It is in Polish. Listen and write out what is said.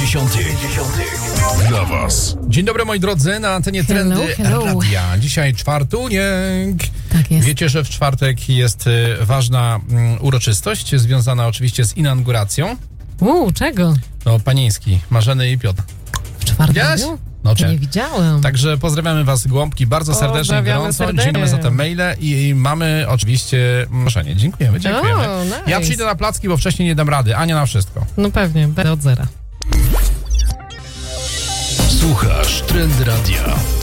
90. Dla was. Dzień dobry moi drodzy, na antenie Trendy Radia. Dzisiaj czwartuniek. Tak jest. Wiecie, że w czwartek jest ważna uroczystość, związana oczywiście z inauguracją. Czego? No, panieński, Marzeny i Piotr. W czwartek? Widziałaś? No, Nie widziałem. Także pozdrawiamy was, głąbki, bardzo serdecznie i gorąco. serdecznie. Dziękujemy za te maile i mamy oczywiście marzenie. Dziękujemy. Nice. Ja przyjdę na placki, bo wcześniej nie dam rady. Ania na wszystko. No pewnie, będę od zera. Słuchasz Trendy Radia.